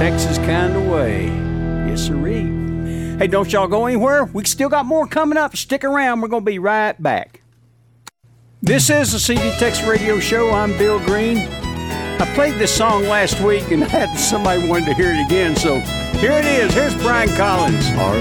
Texas kind of way. Yes, sirree. Hey, don't y'all go anywhere. We still got more coming up. Stick around. We're going to be right back. This is the CD Texas Radio Show. I'm Bill Green. I played this song last week and had somebody wanted to hear it again, so here it is. Here's Brian Collins. Our